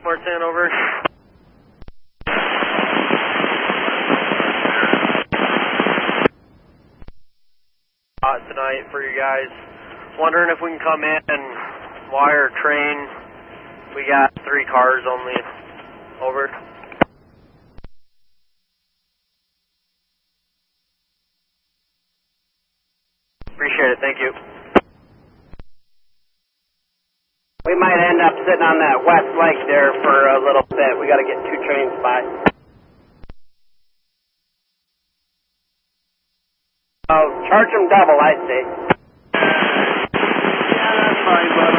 410 over. Tonight for you guys. Wondering if we can come in and wire train. We got 3 cars only. Over. Appreciate it. Thank you. We might end up sitting on that west leg there for a little bit. We got to get 2 trains by. Oh, charge them double, I'd say. Yeah, that's fine, bud.